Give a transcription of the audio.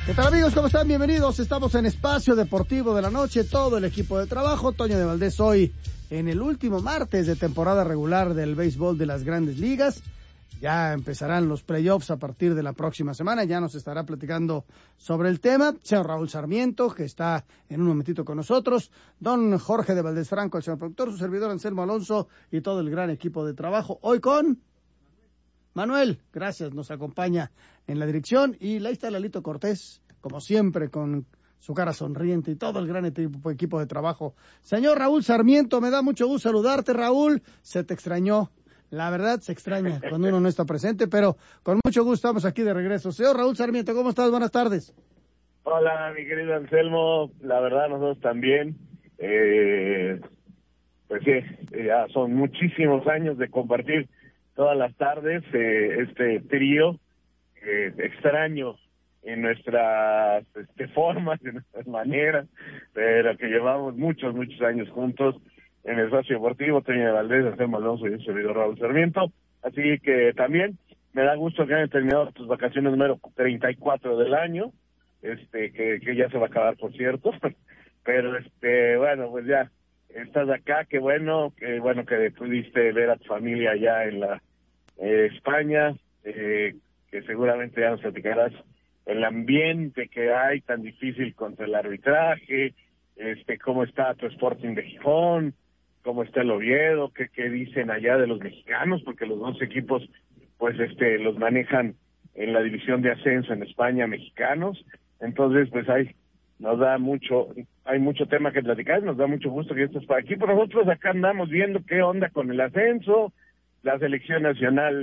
¿Qué tal, amigos? ¿Cómo están? Bienvenidos. Estamos en Espacio Deportivo de la Noche, todo el equipo de trabajo. Toño de Valdés hoy en el último martes de temporada regular del béisbol de las Grandes Ligas. Ya empezarán los playoffs a partir de la próxima semana. Ya nos estará platicando sobre el tema. Señor Raúl Sarmiento, que está en un momentito con nosotros. Don Jorge de Valdés Franco, el señor productor, su servidor Anselmo Alonso y todo el gran equipo de trabajo. Hoy con Manuel, gracias, nos acompaña en la dirección. Y ahí está Lalito Cortés, como siempre, con su cara sonriente y todo el gran equipo de trabajo. Señor Raúl Sarmiento, me da mucho gusto saludarte, Raúl. Se te extrañó. La verdad, se extraña cuando uno no está presente, pero con mucho gusto estamos aquí de regreso. Señor Raúl Sarmiento, ¿cómo estás? Buenas tardes. Hola, mi querido Anselmo. La verdad, nosotros también. Pues sí, ya son muchísimos años de compartir todas las tardes este trío extraño en nuestras formas, en nuestras maneras, pero que llevamos muchos años juntos en el Espacio Deportivo. Toño de Valdés, Anselmo Alonso y el servidor Raúl Sarmiento. Así que también me da gusto que hayan terminado tus vacaciones número 34 del año, que ya se va a acabar, por cierto. Pero bueno, pues ya estás acá, qué bueno que pudiste ver a tu familia allá en la España, que seguramente ya nos platicarás el ambiente que hay tan difícil contra el arbitraje, cómo está tu Sporting de Gijón, cómo está el Oviedo, qué dicen allá de los mexicanos, porque los dos equipos pues los manejan en la división de ascenso en España, mexicanos. Entonces pues hay mucho tema que platicar, nos da mucho gusto que estés por aquí, pero nosotros acá andamos viendo qué onda con el ascenso, la selección nacional